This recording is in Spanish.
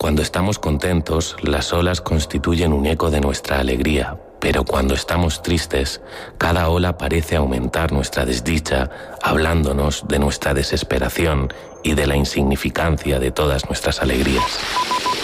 Cuando estamos contentos, las olas constituyen un eco de nuestra alegría, pero cuando estamos tristes, cada ola parece aumentar nuestra desdicha, hablándonos de nuestra desesperación y de la insignificancia de todas nuestras alegrías.